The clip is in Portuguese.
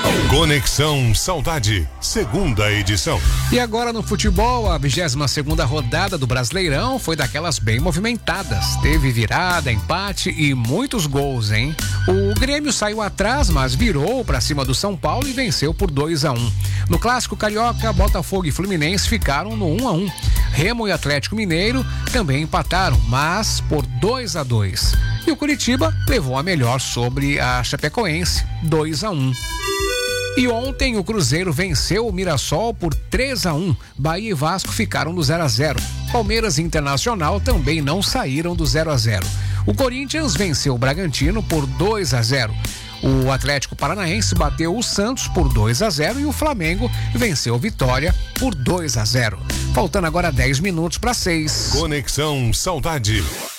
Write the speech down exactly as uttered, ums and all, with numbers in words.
Conexão Saudade, segunda edição. E agora no futebol, a vigésima segunda rodada do Brasileirão foi daquelas bem movimentadas. Teve virada, empate e muitos gols, hein? O Grêmio saiu atrás, mas virou para cima do São Paulo e venceu por dois a um. No clássico carioca, Botafogo e Fluminense ficaram no um a um. Remo e Atlético Mineiro também empataram, mas por dois a dois. E o Curitiba levou a melhor sobre a Chapecoense, dois a um. E ontem o Cruzeiro venceu o Mirassol por três a um. Bahia e Vasco ficaram no zero a zero. Palmeiras e Internacional também não saíram do zero a zero. O Corinthians venceu o Bragantino por dois a zero. O Atlético Paranaense bateu o Santos por dois a zero e o Flamengo venceu o Vitória por dois a zero. Faltando agora dez minutos para seis. Conexão Saudade.